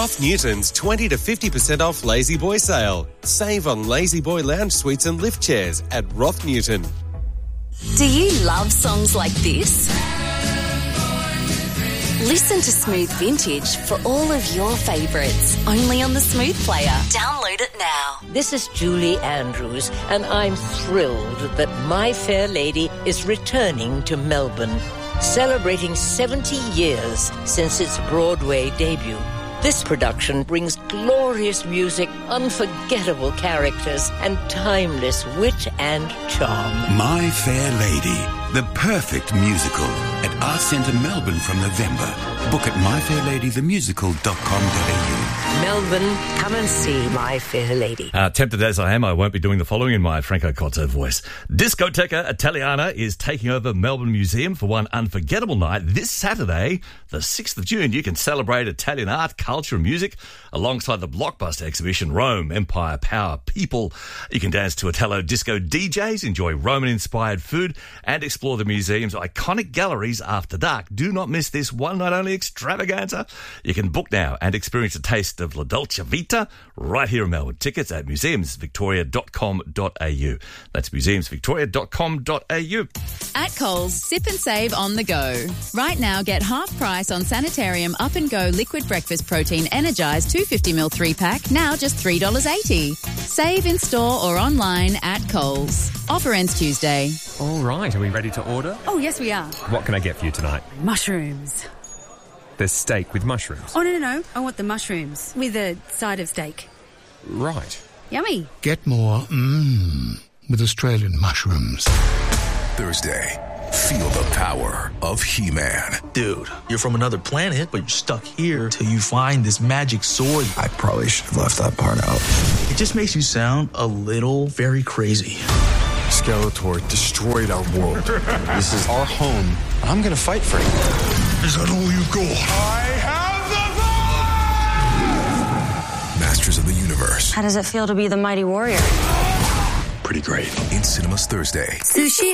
Roth Newton's 20 to 50% off Lazy Boy sale. Save on Lazy Boy lounge suites and lift chairs at Roth Newton. Do you love songs like this? Listen to Smooth Vintage for all of your favourites, only on the Smooth Player. Download it now. This is Julie Andrews, and I'm thrilled that My Fair Lady is returning to Melbourne, celebrating 70 years since its Broadway debut. This production brings glorious music, unforgettable characters, and timeless wit and charm. My Fair Lady, the perfect musical at Arts Centre Melbourne from November. Book at myfairladythemusical.com.au. Melbourne, come and see My Fair Lady. Tempted as I am, I won't be doing the following in my Franco Cozzo voice. Discoteca Italiana is taking over Melbourne Museum for one unforgettable night this Saturday, the 6th of June. You can celebrate Italian art, culture and music alongside the blockbuster exhibition Rome, Empire, Power, People. You can dance to Italo disco DJs, enjoy Roman-inspired food and explore the museum's iconic galleries after dark. Do not miss this one-night-only extravaganza. You can book now and experience a taste of La Dolce Vita right here in Melbourne. Tickets at museumsvictoria.com.au. That's museumsvictoria.com.au. At Coles, sip and save on the go. Right now, get half price on Sanitarium Up and Go Liquid Breakfast Protein Energised 250ml 3-pack, now just $3.80. Save in store or online at Coles. Offer ends Tuesday. All right, are we ready to order? Oh, yes, we are. What can I get for you tonight? Mushrooms. There's steak with mushrooms. Oh, no. I want the mushrooms with a side of steak. Right. Yummy. Get more with Australian mushrooms. Thursday, feel the power of He-Man. Dude, you're from another planet, but you're stuck here till you find this magic sword. I probably should have left that part out. It just makes you sound a little very crazy. Skeletor destroyed our world. This is our home. I'm gonna fight for it. Is that all you've got? I have the power! Masters of the Universe. How does it feel to be the mighty warrior? Pretty great. In cinemas Thursday. Sushi